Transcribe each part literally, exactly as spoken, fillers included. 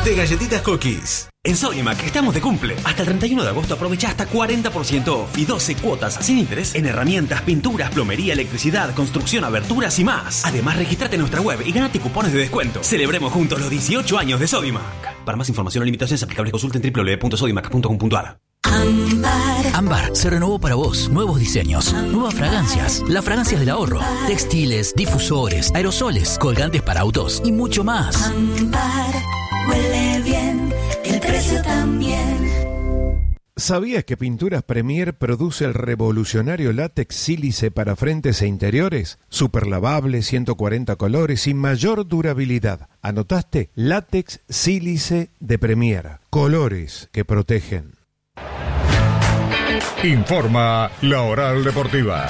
de galletitas Cookies. En Sodimac estamos de cumple. Hasta el treinta y uno de agosto aprovecha hasta cuarenta por ciento off y doce cuotas sin interés en herramientas, pinturas, plomería, electricidad, construcción, aberturas y más. Además, registrate en nuestra web y ganate cupones de descuento. Celebremos juntos los dieciocho años de Sodimac. Para más información o limitaciones aplicables, consulten doble u doble u doble u punto sodimac punto com punto a r. Ámbar. Ámbar se renovó para vos. Nuevos diseños, Ámbar. Nuevas fragancias, las fragancias del ahorro, Ámbar. Textiles, difusores, aerosoles, colgantes para autos y mucho más. Ámbar huele bien, el precio también. ¿Sabías que Pinturas Premier produce el revolucionario látex sílice para frentes e interiores? Super lavable, ciento cuarenta colores y mayor durabilidad. ¿Anotaste? Látex sílice de Premier. Colores que protegen. Informa La Oral Deportiva.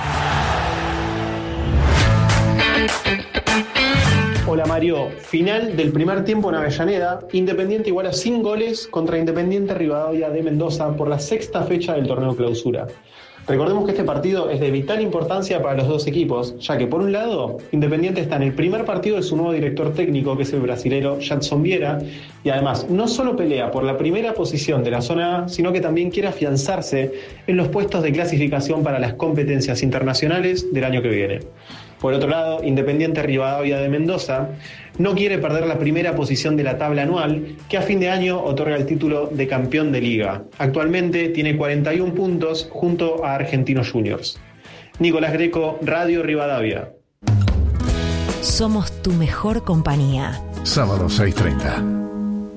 Hola Mario, final del primer tiempo en Avellaneda, Independiente iguala sin goles contra Independiente Rivadavia de Mendoza por la sexta fecha del torneo clausura. Recordemos que este partido es de vital importancia para los dos equipos, ya que por un lado, Independiente está en el primer partido de su nuevo director técnico, que es el brasilero Jadson Vieira, y además no solo pelea por la primera posición de la zona A, sino que también quiere afianzarse en los puestos de clasificación para las competencias internacionales del año que viene. Por otro lado, Independiente Rivadavia de Mendoza no quiere perder la primera posición de la tabla anual, que a fin de año otorga el título de campeón de liga. Actualmente tiene cuarenta y uno puntos junto a Argentinos Juniors. Nicolás Greco, Radio Rivadavia. Somos tu mejor compañía. Sábado seis treinta.